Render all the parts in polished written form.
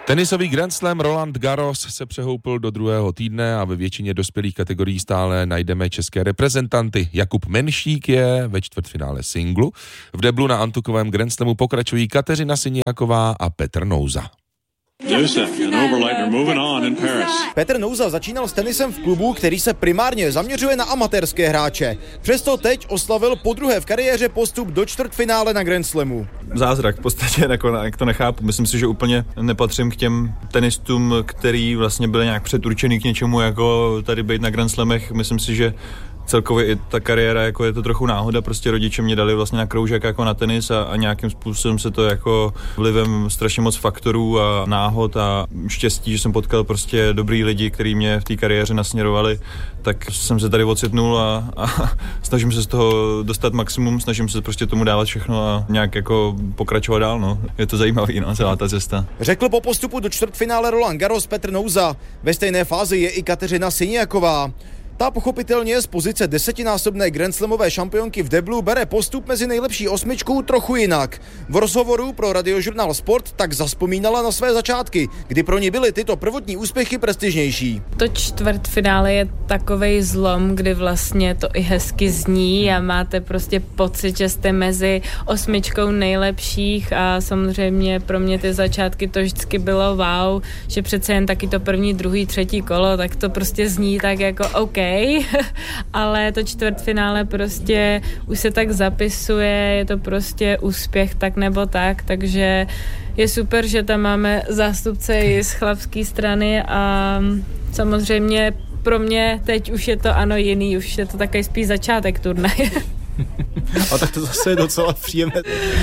Tenisový Grand Slam Roland Garros se přehoupl do druhého týdne a ve většině dospělých kategorií stále najdeme české reprezentanty. Jakub Menšík je ve čtvrtfinále singlu. V deblu na antukovém Grand Slamu pokračují Kateřina Siniaková a Petr Nouza. Petr Nouza začínal s tenisem v klubu, který se primárně zaměřuje na amatérské hráče. Přesto teď oslavil podruhé v kariéře postup do čtvrtfinále na Grand Slamu. Zázrak v podstatě, jak to nechápu. Myslím si, že úplně nepatřím k těm tenistům, který vlastně byli nějak předurčený k něčemu, jako tady být na Grand Slamech. Myslím si, že celkově i ta kariéra, jako je to trochu náhoda, prostě rodiče mě dali vlastně na kroužek jako na tenis a nějakým způsobem se to jako vlivem strašně moc faktorů a náhod a štěstí, že jsem potkal prostě dobrý lidi, kteří mě v té kariéře nasměrovali, tak jsem se tady ocitnul a snažím se z toho dostat maximum, snažím se prostě tomu dávat všechno a nějak jako pokračovat dál, no. Je to zajímavý, no, celá ta cesta. Řekl po postupu do čtvrtfinále Roland Garros Petr Nouza. Ve stejné fázi je i Kateřina Siniaková. Ta pochopitelně z pozice 10násobné grandslamové šampionky v deblu bere postup mezi nejlepší osmičku trochu jinak. V rozhovoru pro radiožurnál Sport tak zavzpomínala na své začátky, kdy pro ní byly tyto prvotní úspěchy prestižnější. To čtvrtfinále je takovej zlom, kdy vlastně to i hezky zní a máte prostě pocit, že jste mezi osmičkou nejlepších a samozřejmě pro mě ty začátky to vždycky bylo wow, že přece jen taky to první, druhý, třetí kolo, tak to prostě zní tak jako OK. Ale to čtvrtfinále prostě už se tak zapisuje, je to prostě úspěch tak nebo tak, takže je super, že tam máme zástupce i z chlapské strany a samozřejmě pro mě teď už je to ano jiný, už je to takový spíš začátek turnaje. A tak to zase je docela příjemné.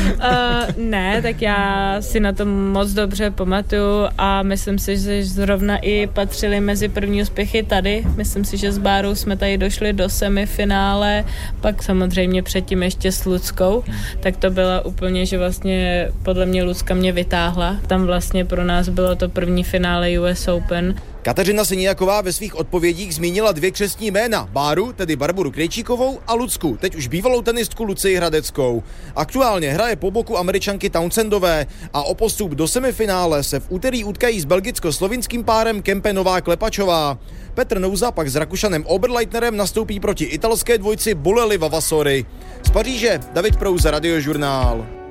Ne, tak já si na to moc dobře pamatuju a myslím si, že zrovna i patřili mezi první úspěchy tady. Myslím si, že s Bárou jsme tady došli do semifinále, pak samozřejmě předtím ještě s Luckou, tak to byla úplně, že vlastně podle mě Lucka mě vytáhla. Tam vlastně pro nás bylo to první finále US Open. Kateřina Siniaková ve svých odpovědích zmínila dvě křestní jména, Báru, tedy Barboru Krejčíkovou, a Lucku, teď už bývalou tenistku Lucii Hradeckou. Aktuálně hraje po boku Američanky Townsendové a o postup do semifinále se v úterý utkají s belgicko-slovinským párem Kempe Novák-Lepačová. Petr Nouza pak s Rakušanem Oberleitnerem nastoupí proti italské dvojci Bolelli Vavasori. Z Paříže David Prouza, Radiožurnál.